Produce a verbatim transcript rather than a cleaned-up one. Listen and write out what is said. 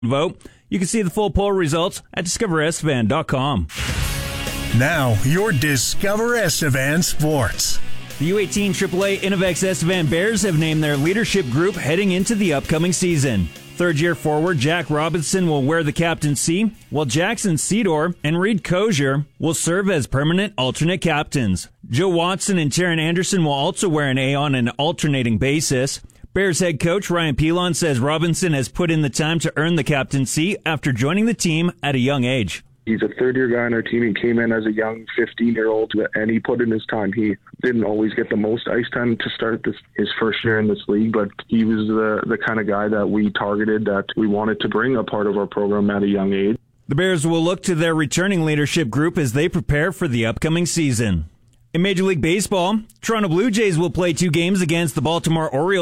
vote. You can see the full poll results at discover estevan dot com. Now, your Discover Estevan Sports. The U eighteen triple A Innovex Estevan Bears have named their leadership group heading into the upcoming season. Third-year forward Jack Robinson will wear the captaincy, while Jackson Cedor and Reed Kozier will serve as permanent alternate captains. Joe Watson and Taryn Anderson will also wear an A on an alternating basis. Bears head coach Ryan Pilon says Robinson has put in the time to earn the captaincy after joining the team at a young age. He's a third-year guy on our team. He came in as a young fifteen-year-old, and he put in his time. He didn't always get the most ice time to start this, his first year in this league, but he was the, the kind of guy that we targeted, that we wanted to bring a part of our program at a young age. The Bears will look to their returning leadership group as they prepare for the upcoming season. In Major League Baseball, Toronto Blue Jays will play two games against the Baltimore Orioles